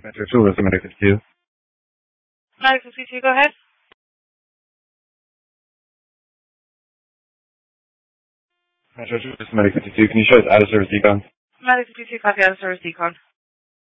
Metro 2, this is Medical 2. Medical 2, go ahead. Metro 2, this is Medical 2. Can you show us out of service decon? Medical 2, copy out of service decon.